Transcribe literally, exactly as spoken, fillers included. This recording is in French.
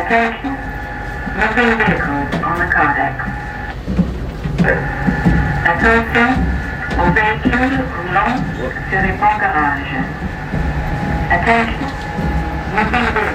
Attention, moving vehicles on the Cardex. Attention aux véhicules roulant sur les ponts garages. Attention, moving vehicles.